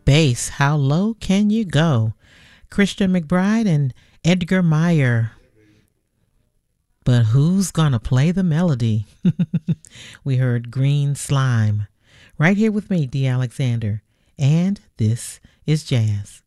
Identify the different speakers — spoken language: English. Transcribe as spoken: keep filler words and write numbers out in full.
Speaker 1: bass, how low can you go? Christian McBride and Edgar Meyer. But who's gonna play the melody? We heard Green Slime. Right here with me, D. Alexander. And this is Jazz.